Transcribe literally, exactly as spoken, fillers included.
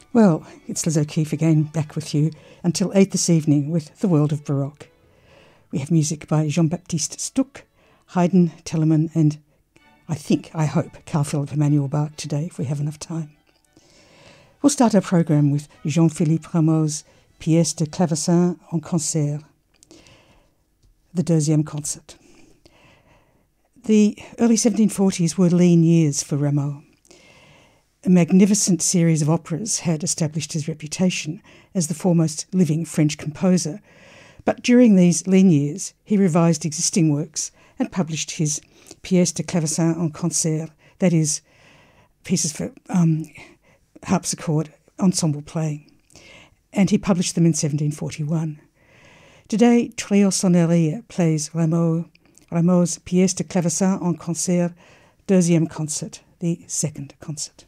Well, it's Liz O'Keefe again, back with you until eight this evening with The World of Baroque. We have music by Jean-Baptiste Stuck, Haydn, Telemann and, I think, I hope, Carl Philipp Emanuel Bach today if we have enough time. We'll start our programme with Jean-Philippe Rameau's Pièce de clavecin en concert, the Deuxième Concert. The early seventeen forties were lean years for Rameau. A magnificent series of operas had established his reputation as the foremost living French composer, but during these lean years he revised existing works and published his Pièce de clavecin en concert, that is, pieces for um, harpsichord ensemble playing, and he published them in seventeen forty-one. Today, Trio Sonnerie plays Rameau, Rameau's Pièce de clavecin en concert, Deuxième Concert, the second concert.